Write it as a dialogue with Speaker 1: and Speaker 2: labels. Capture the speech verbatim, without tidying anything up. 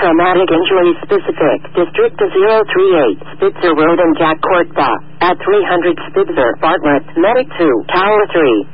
Speaker 1: Traumatic Injury Specific. District zero three eight, Spitzer Road and Jack Corta. At three hundred Spitzer, Bartlett. Medic two, Tower three.